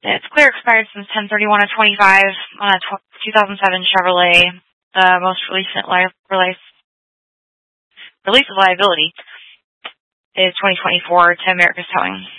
It's clear expired since 10/31 of 25 on a 2007 Chevrolet. The most recent release of liability is 2024 to America's Towing.